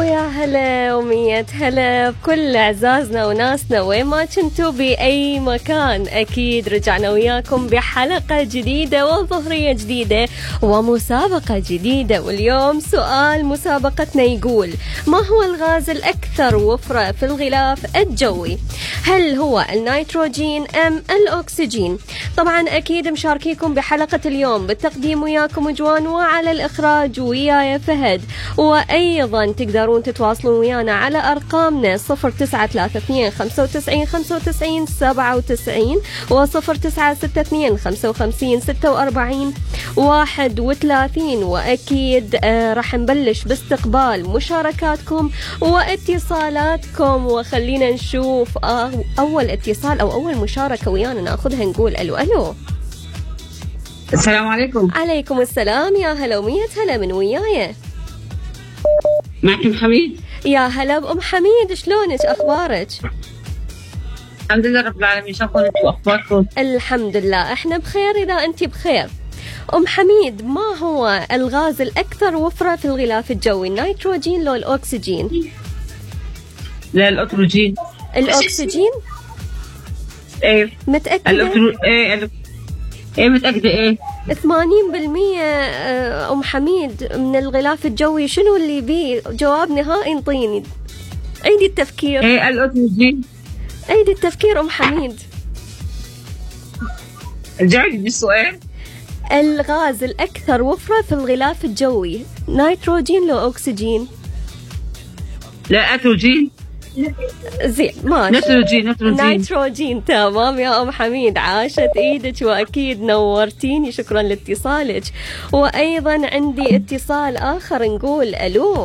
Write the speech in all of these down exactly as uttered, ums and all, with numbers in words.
ويا هلا ومية هلا بكل أعزازنا وناسنا وين ما كنتوا بأي مكان. أكيد رجعنا وياكم بحلقة جديدة وظهرية جديدة ومسابقة جديدة. واليوم سؤال مسابقتنا يقول: ما هو الغاز الأكثر وفرة في الغلاف الجوي؟ هل هو النيتروجين أم الأكسجين؟ طبعا أكيد مشاركيكم بحلقة اليوم بالتقديم وياكم جوان، وعلى الإخراج وياي فهد. وأيضا تقدرون تتواصلون ويانا على أرقامنا صفر تسعة ثلاثة اثنين خمسة وتسعين خمسة وتسعين سبعة وتسعين وصفر تسعة ستة اثنين خمسة وخمسين ستة وأربعين واحد وثلاثين. وأكيد آه راح نبلش باستقبال مشاركاتكم واتصالاتكم، وخلينا نشوف آه أول اتصال أو أول مشاركة ويانا ناخذها. نقول ألو ألو. السلام عليكم. عليكم السلام، يا هلا ومية هلا، من وياي؟ معك أم حميد. يا هلا بأم حميد، شلونك؟ أخبارك؟ الحمد لله رب العالمين، شكرا لكم وأخباركم؟ الحمد لله احنا بخير إذا أنت بخير. أم حميد، ما هو الغاز الأكثر وفرة في الغلاف الجوي، النيتروجين لو الأكسجين؟ لا الأكسجين. الأكسجين؟ ايه متأكدة؟ الأكسجين. ايه ال... ايه متأكدة. ايه ثمانين بالمية أم حميد من الغلاف الجوي. شنو اللي بيه جواب نهائي انطيني؟ عيدي التفكير. ايه الأكسجين. عيدي التفكير أم حميد. رجعي بالسؤال. الغاز الأكثر وفرة في الغلاف الجوي، نيتروجين لو أكسجين؟ لا أكسجين. زين ماشي، نيتروجين. نيتروجين نيتروجين. تمام يا أم حميد، عاشت إيدك وأكيد نورتيني، شكرا لاتصالك. وأيضا عندي اتصال آخر، نقول ألو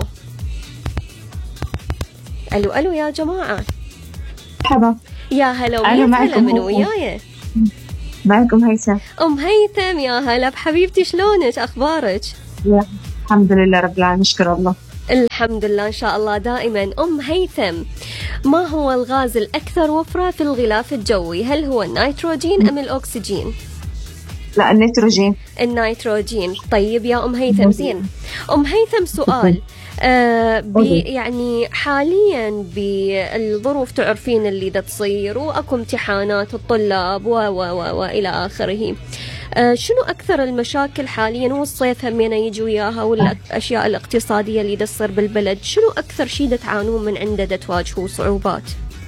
ألو ألو يا جماعة. مرحبا. يا هلا ومية هلا، من وياي؟ معكم هيثم. أم هيثم، يا هلا بحبيبتي، شلونك؟ أخبارك؟ الحمد لله رب العالمين، نشكر الله. الحمد لله إن شاء الله دائما. أم هيثم، ما هو الغاز الأكثر وفرة في الغلاف الجوي؟ هل هو النيتروجين أم الأكسجين؟ لا النيتروجين. النيتروجين. طيب يا أم هيثم، زين أم هيثم سؤال. آه بي يعني حاليا بالظروف تعرفين اللي دا تصير، وأكو امتحانات الطلاب و و و وإلى آخره. آه شنو أكثر المشاكل حاليا، والصيف همينا يجي وياها، والأشياء الاقتصادية اللي دا تصير بالبلد، شنو أكثر شيء دا تعانون من عنده، دا تواجهوا صعوبات؟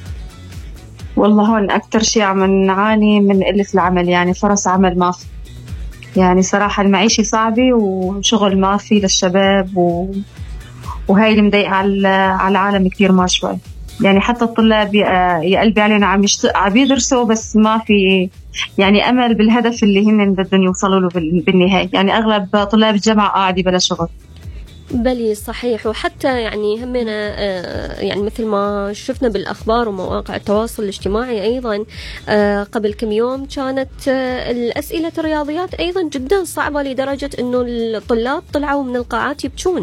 والله هون أكثر شيء عم نعاني من قلة العمل، يعني فرص عمل ما في، يعني صراحة المعيشة صعبة وشغل ما في للشباب، و... وهاي اللي مضايقة على على العالم كثير ما شوي. يعني حتى الطلاب يا قلبي علينا عم يشت... عم يدرسوا، بس ما في يعني أمل بالهدف اللي هن بدهم يوصلوا له بالنهاية. يعني أغلب طلاب الجامعة قاعدة بلا شغل. بلي صحيح. وحتى يعني همنا يعني مثل ما شفنا بالأخبار ومواقع التواصل الاجتماعي أيضا قبل كم يوم كانت الأسئلة الرياضيات أيضا جدا صعبة، لدرجة أنه الطلاب طلعوا من القاعات يبكون.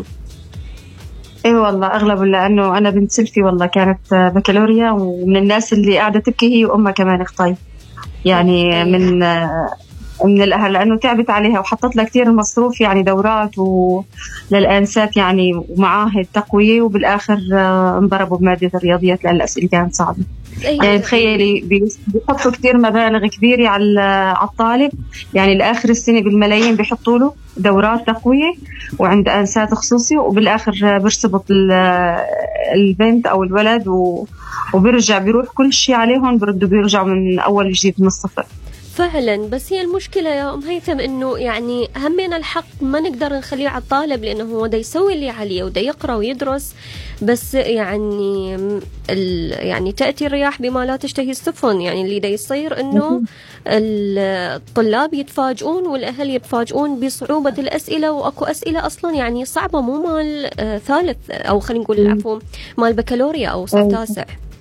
اي والله اغلب، لانه انا بنت سلفي والله كانت بكالوريا، ومن الناس اللي قاعده تبكي هي وامها كمان اختي، يعني من من الاهل، لانه تعبت عليها وحطت لها كثير مصروف، يعني دورات وللانسات يعني ومعاهد تقويه، وبالاخر انضربوا بماده الرياضيات لان الاسئله كانت صعبه. يعني تخيلي بيحطوا كثير مبالغ كبيره على على الطالب، يعني لاخر السنه بالملايين بيحطوا له دورات تقويه وعند انسات خصوصي، وبالاخر بيرتبط البنت او الولد وبيرجع بيروح كل شيء عليهم، بردوا بيرجعوا من اول جديد من الصفر. فعلا. بس هي المشكلة يا أم هيثم إنه يعني همنا الحق ما نقدر نخليه على الطالب، لأنه هو دا يسوي اللي عليه ودا يقرأ ويدرس، بس يعني يعني تأتي الرياح بما لا تشتهي السفن. يعني اللي دا يصير إنه الطلاب يتفاجئون والأهل يتفاجئون بصعوبة الأسئلة، وأكو أسئلة أصلا يعني صعبة، مو مال ثالث أو خلينا نقول العفو مال بكالوريا أو صف تاسع.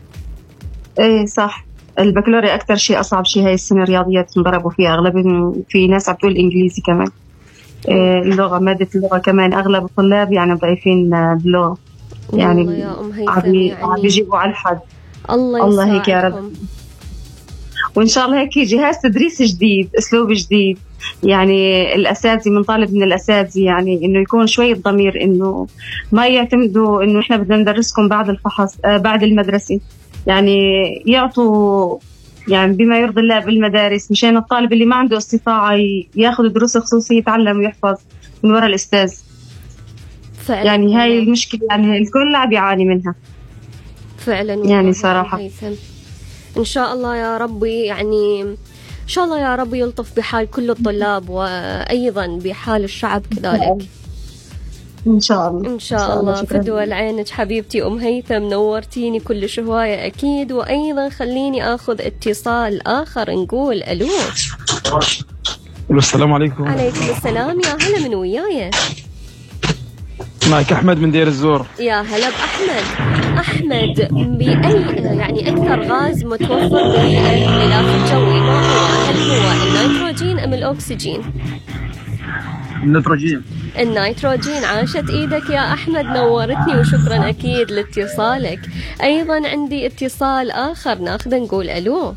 إيه صح. البكالوريا أكثر شيء أصعب شيء هاي السنة، الرياضيات انضربوا فيها أغلبهم، في ناس عم تقول إنجليزي كمان. إيه اللغة، مادة اللغة كمان أغلب الطلاب يعني ضعيفين باللغة، يعني عم يعني... بيجيبوا على الحد. الله, الله هيك يا رب. وإن شاء الله هيك جهاز تدريس جديد، أسلوب جديد. يعني الأساتذة بنطالب من الأساتذة يعني إنه يكون شوية ضمير، إنه ما يعتمدوا إنه إحنا بدنا ندرسكم بعد الفحص آه بعد المدرسة، يعني يعطوا يعني بما يرضي الله بالمدارس، مشان الطالب اللي ما عنده استطاعة ياخذ دروس خصوصية يتعلم ويحفظ من وراء الأستاذ. فعلا يعني هاي المشكلة يعني الكل عم يعاني منها فعلا يعني صراحة. إن شاء الله يا ربي، يعني إن شاء الله يا ربي يلطف بحال كل الطلاب وأيضا بحال الشعب كذلك إن شاء الله. إن شاء الله. فدوى لعينك حبيبتي أم هيثم، نورتيني كل شهواية أكيد. وأيضا خليني أخذ اتصال آخر، نقول ألو. السلام عليكم. عليكم السلام، يا هلا من وياي. معك أحمد من دير الزور. يا هلا بأحمد. أحمد، بأي يعني أكثر غاز متوفر بالغلاف الجوي ما هو؟ هل هو النيتروجين أم الأكسجين؟ النيتروجين. النيتروجين. عاشت إيدك يا أحمد، نورتني وشكرا أكيد لاتصالك. أيضا عندي اتصال آخر ناخذ، نقول ألو.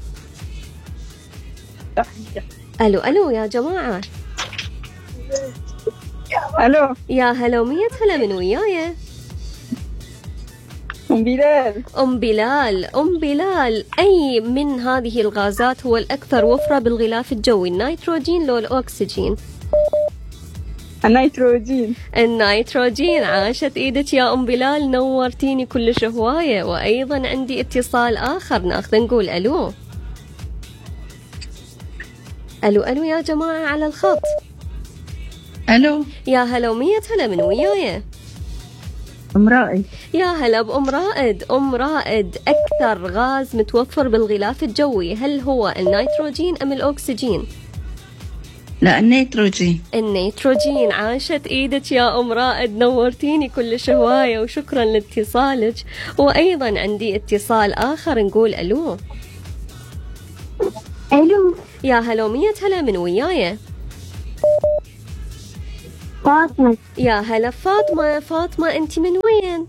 ألو ألو يا جماعة. الو يا هلا ومية هلا من وياي. ام بلال. ام بلال ام بلال اي من هذه الغازات هو الاكثر وفرة بالغلاف الجوي، النيتروجين لو الاكسجين؟ النيتروجين. النيتروجين. عاشت ايدك يا ام بلال، نورتيني كل شهواية. وايضا عندي اتصال اخر ناخذ، نقول الو. الو الو يا جماعة على الخط. الو يا هلا ومية هلا من وياي. ام رائد. يا هلا بأم رائد. أم رائد، أكثر غاز متوفر بالغلاف الجوي هل هو النيتروجين أم الأكسجين؟ لا النيتروجين. النيتروجين. عاشت إيدك يا أم رائد، نورتيني كل شهواية وشكرا لاتصالك. وأيضا عندي اتصال آخر، نقول ألو. ألو. يا هلا ومية هلا من وياي. فاطمة. يا هلا فاطمة. فاطمة أنت من وين؟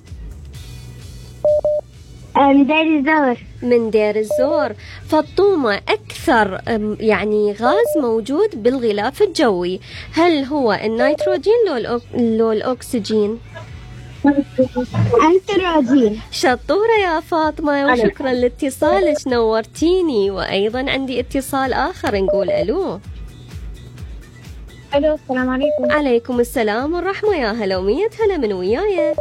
من دير الزور. من دير الزور. فطومة، أكثر يعني غاز موجود بالغلاف الجوي هل هو النيتروجين لو, لو الأكسجين؟ النيتروجين. شطورة يا فاطمة وشكرا لاتصالك، نورتيني. وأيضا عندي اتصال آخر، نقول ألو. ألو السلام عليكم. عليكم السلام والرحمة. يا هلا ومية هلا من وياي.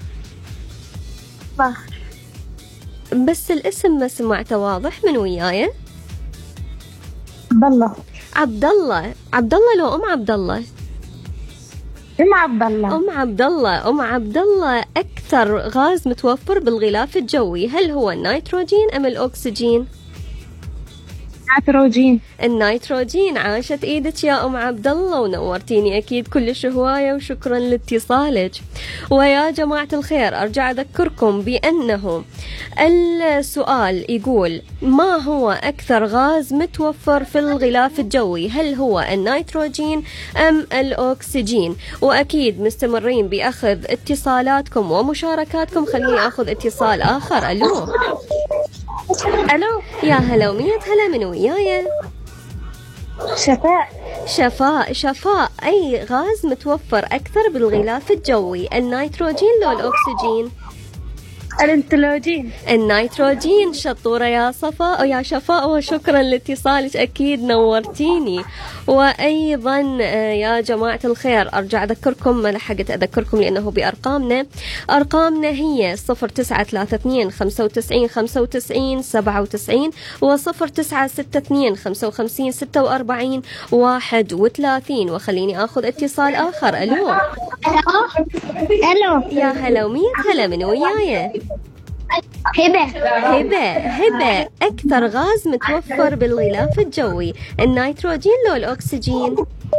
بخر. بس الاسم ما سمعته واضح، من وياي؟ عبد الله. عبد الله. عبد الله لو أم عبد الله؟ أم عبد الله. أم عبد الله. أم عبد الله، أكثر غاز متوفر بالغلاف الجوي هل هو النيتروجين أم الأكسجين؟ النيتروجين. النيتروجين. عاشت ايدك يا ام عبد الله ونورتيني اكيد كل شهوايه وشكرا لاتصالك. ويا جماعه الخير، ارجع اذكركم بانه السؤال يقول ما هو اكثر غاز متوفر في الغلاف الجوي، هل هو النيتروجين ام الاكسجين؟ واكيد مستمرين باخذ اتصالاتكم ومشاركاتكم. خليني اخذ اتصال اخر. الو. الو. يا هلا ومية هلا من وياي. شفاء. شفاء. شفاء، أي غاز متوفر أكثر بالغلاف الجوي، النيتروجين لو الأكسجين؟ النيتروجين. النيتروجين. شطورة يا صفاء ويا شفاء وشكرا لاتصالك، أكيد نورتيني. وأيضا يا جماعة الخير أرجع أذكركم، ما لحقت أذكركم لأنه بأرقامنا. أرقامنا هي صفر تسعة ثلاثة اثنين خمسة وتسعين خمسة وتسعين سبعة وتسعين وصفر تسعة ستة اثنين خمسة وخمسين ستة وأربعين واحد وثلاثين. وخليني أخذ اتصال آخر. ألو. الو. يا هلا ومية هلا من وياي. هبة. هبة. هبة، أكثر غاز متوفر بالغلاف الجوي، النيتروجين لو الأكسجين؟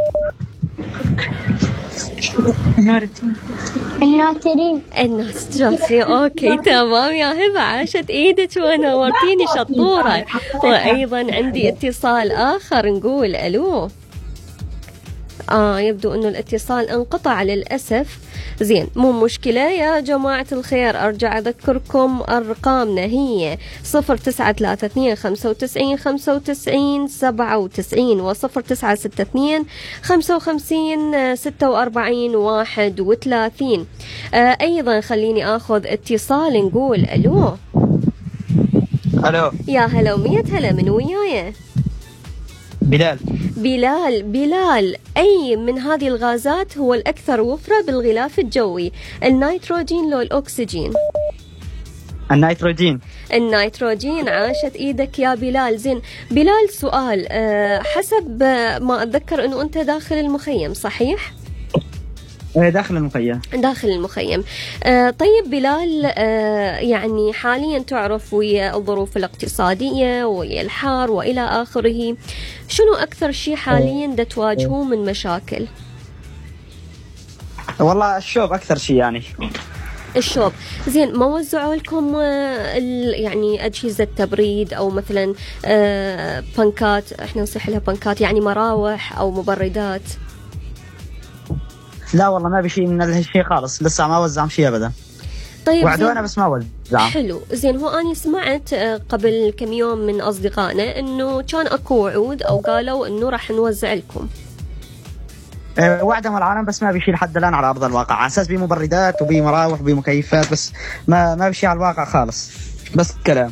النيتروجين. النيتروجين. أوكي تمام يا هبة، عاشت إيدك ونورتيني، شطورة. وأيضا عندي اتصال آخر، نقول ألو. آه يبدو أنه الاتصال انقطع للأسف. زين مو مشكلة يا جماعة الخير، أرجع أذكركم أرقامنا هي صفر تسعة ثلاثة اثنين خمسة وتسعين خمسة وتسعين سبعة وتسعين وصفر تسعة ستة اثنين خمسة وخمسين ستة وأربعين واحد وثلاثين. آه أيضا خليني أخذ اتصال، نقول ألو. الو يا هلا ومية هلا، من وياي؟ بلال. بلال بلال أي من هذه الغازات هو الأكثر وفرة بالغلاف الجوي، النيتروجين لو الأكسجين؟ النيتروجين. النيتروجين. عاشت إيدك يا بلال. زين بلال سؤال، أه حسب ما أتذكر أنه أنت داخل المخيم صحيح؟ داخل المخيم. داخل المخيم. آه طيب بلال، آه يعني حاليا تعرف ويا الظروف الاقتصادية ويا الحار وإلى آخره، شنو أكثر شيء حاليا دا تواجهوه من مشاكل؟ والله الشوب أكثر شيء يعني. الشوب. زين ما وزعوا لكم آه يعني أجهزة تبريد أو مثلا آه بنكات، احنا نصيح لها بنكات يعني مراوح أو مبردات؟ لا والله ما بشيء من هالشيء خالص، لسه ما وزعهم شيء ابدا. طيب وعدونا بس ما وزعهم. حلو. زين هو اني سمعت قبل كم يوم من اصدقائنا انه كان اكو وعود او قالوا انه راح نوزع لكم. أه وعدهم العالم بس ما بشيء لحد الان على ارض الواقع، على اساس بمبردات وبمراوح وبمكيفات، بس ما ما بشيء على الواقع خالص، بس كلام.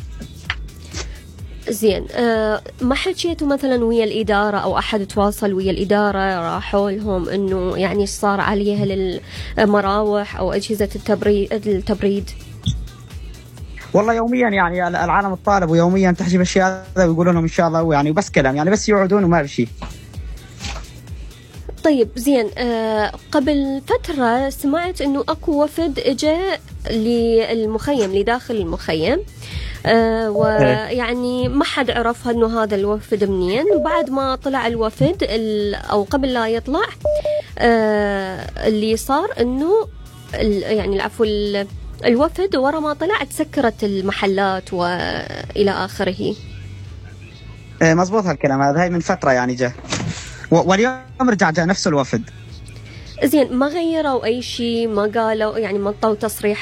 زين أه ما حكيتوا مثلا ويا الإدارة أو أحد تواصل ويا الإدارة راحوا لهم إنه يعني إيش صار عليها للمراوح أو أجهزة التبريد التبريد؟ والله يوميا يعني العالم الطالب ويوميا تحجب الشيء هذا ويقولوا لهم إن شاء الله، يعني بس كلام يعني، بس يوعدون وما بشيء. طيب زين آه قبل فترة سمعت إنه أكو وفد إجا للمخيم لداخل المخيم، آه ويعني ما حد عرف انه هذا الوفد منين. بعد ما طلع الوفد او قبل لا يطلع آه اللي صار انه يعني العفو الوفد ورا ما طلع تسكرت المحلات والى اخره. ايه مزبوط هالكلام هذا، هاي من فترة يعني جاء، واليوم رجع جاء نفس الوفد. زين ما غيروا اي شيء؟ ما قالوا يعني ما طوا تصريح